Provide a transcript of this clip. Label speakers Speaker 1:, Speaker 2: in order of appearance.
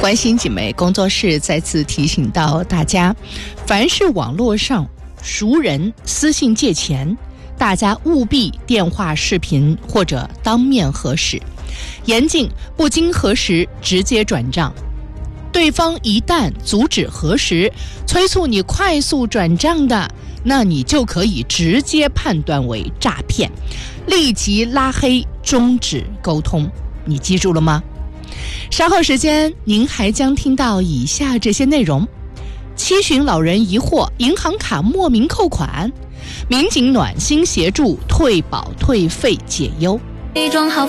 Speaker 1: 关心锦媒工作室再次提醒到大家，凡是网络上熟人私信借钱，大家务必电话、视频或者当面核实，严禁不经核实直接转账。对方一旦阻止核实，催促你快速转账的，那你就可以直接判断为诈骗，立即拉黑，终止沟通。你记住了吗？稍后时间您还将听到以下这些内容：七旬老人疑惑银行卡莫名扣款，民警暖心协助退保退费解忧。